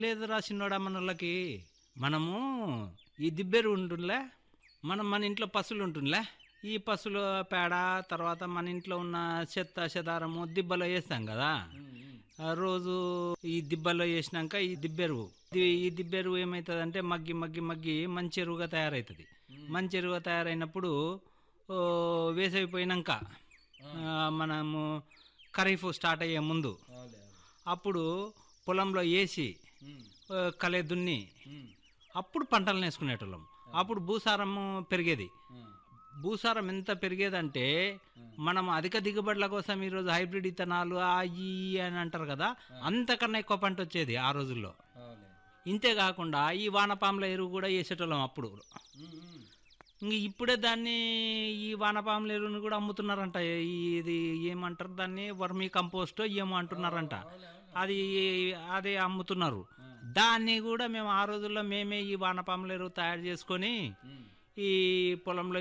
లేదురా చిన్నోడా మనోళ్ళకి మనము ఈ దిబ్బెరు ఉంటుందిలే, మనం మన ఇంట్లో పశువులు ఉంటుందిలే, ఈ పశువుల పేడ తర్వాత మన ఇంట్లో ఉన్న చెత్త చెదారము దిబ్బలో వేస్తాం కదా. రోజు ఈ దిబ్బలో వేసినాక ఈ దిబ్బెరువు ఈ దిబ్బెరువు ఏమవుతుందంటే మగ్గి మగ్గి మగ్గి మంచి ఎరువుగా తయారవుతుంది. మంచి ఎరువుగా తయారైనప్పుడు ఓ, వేసవిపోయినాక మనము ఖరీఫ్ స్టార్ట్ అయ్యే ముందు అప్పుడు పొలంలో వేసి కలే దున్ని అప్పుడు పంటలు వేసుకునేటోళ్ళం. అప్పుడు భూసారము పెరిగేది. భూసారం ఎంత పెరిగేదంటే మనం అధిక దిగుబడుల కోసం ఈరోజు హైబ్రిడ్ ఇత్తనాలు ఆ ఈ అని అంటారు కదా, అంతకన్నా ఎక్కువ పంట వచ్చేది ఆ రోజుల్లో. ఇంతే కాకుండా ఈ వానపాముల ఎరువు కూడా వేసేటోళ్ళం అప్పుడు. ఇంక ఇప్పుడే దాన్ని ఈ వానపాముల ఎరువుని కూడా అమ్ముతున్నారంట. ఇది ఏమంటారు దాన్ని, వర్మీ కంపోస్ట్ ఏమో అంటున్నారంట. అది అదే అమ్ముతున్నారు. దాన్ని కూడా మేము ఆ రోజుల్లో మేమే ఈ వానపాముల ఎరువు తయారు చేసుకొని ఈ పొలంలో